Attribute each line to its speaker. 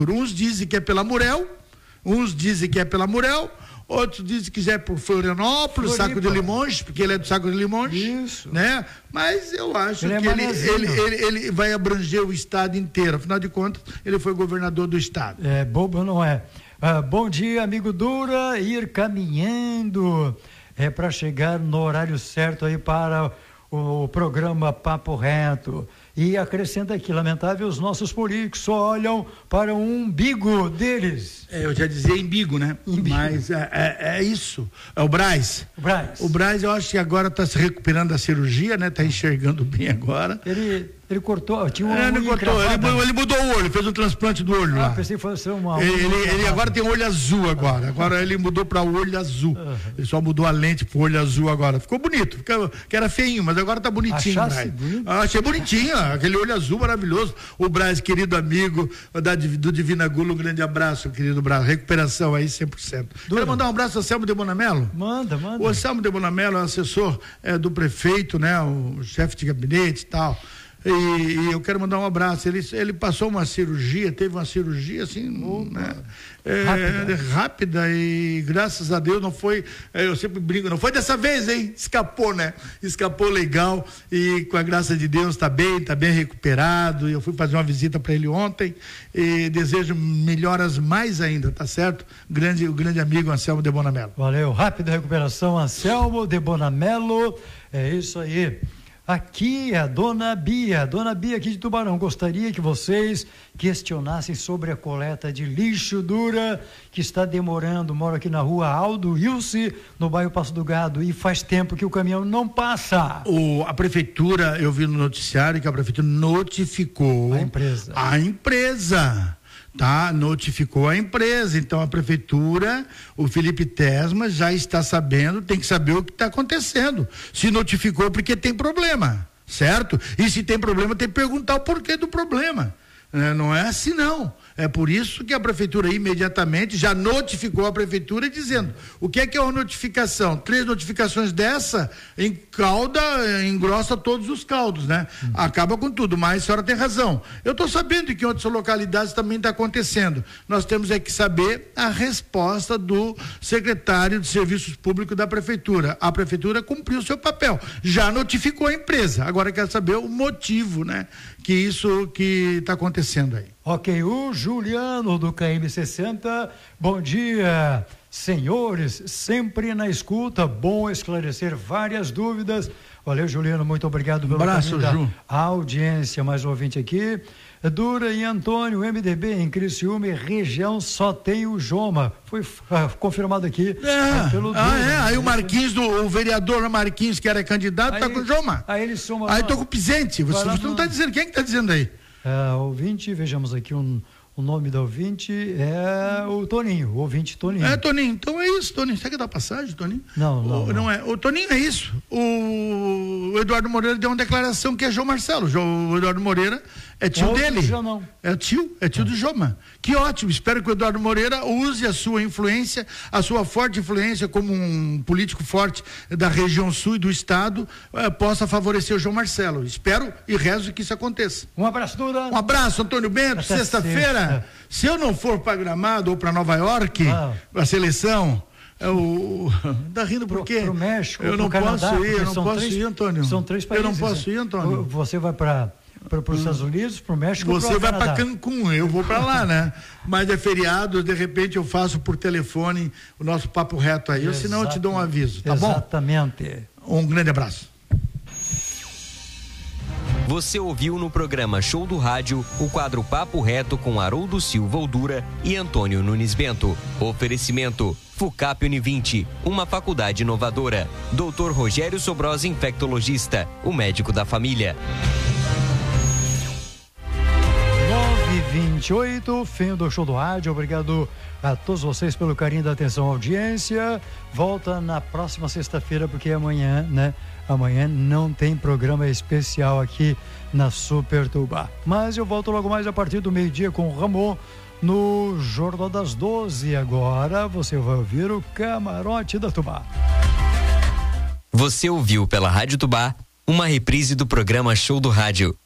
Speaker 1: Uns dizem que é pela Murel, outros dizem que já é por Florianópolis, Saco de Limões, porque ele é do Saco de Limões. Isso. Né? Mas eu acho que ele vai abranger o estado inteiro. Afinal de contas, ele foi governador do estado.
Speaker 2: É, bobo não é. Bom dia, amigo Dura, ir caminhando para chegar no horário certo aí para o programa Papo Reto. E acrescenta aqui, lamentável, os nossos políticos só olham para o umbigo deles.
Speaker 1: Eu já dizia embigo, né? Mas é isso. É o Braz. O Braz, eu acho que agora está se recuperando da cirurgia, né? Está enxergando bem agora.
Speaker 2: Ele cortou, tinha uma
Speaker 1: ele mudou o olho, fez um transplante do olho lá.
Speaker 2: Pensei que fosse uma
Speaker 1: ele agora tem olho azul agora. Agora ele mudou para o olho azul. Ele só mudou a lente pro olho azul agora. Ficou bonito, que era feinho, mas agora tá bonitinho. Achei bonitinho, aquele olho azul maravilhoso. O Braz, querido amigo do Divina Gula, um grande abraço, querido Braz. Recuperação aí 100%. Quero mandar um abraço ao Anselmo de Bonamelo.
Speaker 2: Manda.
Speaker 1: O Anselmo de Bonamelo é assessor do prefeito, né? O chefe de gabinete e tal. E eu quero mandar um abraço. Ele passou uma cirurgia, teve uma cirurgia assim, né? Rápida, e graças a Deus não foi, eu sempre brinco, não foi dessa vez, hein? Escapou, né? Escapou legal e com a graça de Deus tá bem recuperado. E eu fui fazer uma visita para ele ontem e desejo melhoras mais ainda, tá certo? O grande amigo Anselmo de Bonamelo.
Speaker 2: Valeu, rápida recuperação, Anselmo de Bonamelo. É isso aí. Aqui é a Dona Bia aqui de Tubarão. Gostaria que vocês questionassem sobre a coleta de lixo Dura, que está demorando. Moro aqui na rua Aldo Ilse, no bairro Passo do Gado, e faz tempo que o caminhão não passa.
Speaker 1: A prefeitura, eu vi no noticiário que a prefeitura notificou a empresa. Tá, notificou a empresa, então a prefeitura, o Felipe Tesma já está sabendo, tem que saber o que está acontecendo. Se notificou porque tem problema, certo? E se tem problema, tem que perguntar o porquê do problema. Não é assim não. É por isso que a prefeitura imediatamente já notificou a prefeitura dizendo o que é uma notificação. 3 notificações dessa engrossa todos os caldos, né? Acaba com tudo, mas a senhora tem razão. Eu estou sabendo que em outras localidades também está acontecendo. Nós temos que saber a resposta do secretário de Serviços Públicos da prefeitura. A prefeitura cumpriu o seu papel, já notificou a empresa. Agora quer saber o motivo, né? Que isso que está acontecendo aí.
Speaker 2: Ok, o Juliano do KM60, bom dia, senhores, sempre na escuta, bom esclarecer várias dúvidas. Valeu, Juliano, muito obrigado pelo
Speaker 1: abraço, Ju.
Speaker 2: A audiência, mais um ouvinte aqui. Dura e Antônio, MDB em Criciúma e região só tem o Joma. Foi confirmado aqui pelo Dura.
Speaker 1: Aí o Marquinhos, o vereador Marquinhos, que era candidato, tá com o Joma.
Speaker 2: Aí ele soma.
Speaker 1: Aí tô com o Pizente. Você não tá dizendo, quem é que tá dizendo aí?
Speaker 2: Ouvinte, vejamos aqui o nome do ouvinte é o Toninho, o ouvinte Toninho.
Speaker 1: Toninho, então é isso, Toninho. Você quer dar passagem, Toninho?
Speaker 2: Não
Speaker 1: é. O Toninho é isso. O Eduardo Moreira deu uma declaração que é João Marcelo. O Eduardo Moreira é tio dele.
Speaker 2: Não.
Speaker 1: É tio do Joma. Que ótimo. Espero que o Eduardo Moreira use a sua influência, a sua forte influência como um político forte da região sul e do estado, possa favorecer o João Marcelo. Espero e rezo que isso aconteça.
Speaker 2: Um abraço, Dura.
Speaker 1: Um abraço, Antônio Bento. Sexta-feira, se eu não for para Gramado ou para Nova York, a seleção, tá rindo por quê?
Speaker 2: Pro México,
Speaker 1: eu não
Speaker 2: Canadá,
Speaker 1: posso ir, Antônio.
Speaker 2: São 3 países.
Speaker 1: Eu não posso ir, Antônio.
Speaker 2: Você vai para os Estados Unidos, para o México.
Speaker 1: Você vai para Cancún, eu vou para lá, né? Mas é feriado, de repente eu faço por telefone o nosso papo reto aí, ou senão eu te dou um aviso, tá bom?
Speaker 2: Exatamente.
Speaker 1: Um grande abraço.
Speaker 3: Você ouviu no programa Show do Rádio o quadro Papo Reto com Haroldo Silva Oldura e Antônio Nunes Bento. Oferecimento FUCAP Univinte, uma faculdade inovadora. Dr. Rogério Sobrosa, infectologista, o médico da família.
Speaker 2: 9h28, fim do Show do Rádio. Obrigado a todos vocês pelo carinho da atenção à audiência. Volta na próxima sexta-feira, porque amanhã, né? Amanhã não tem programa especial aqui na Super Tubá. Mas eu volto logo mais a partir do meio-dia com o Ramon no Jornal das 12. Agora você vai ouvir o Camarote da Tubá.
Speaker 3: Você ouviu pela Rádio Tubá uma reprise do programa Show do Rádio.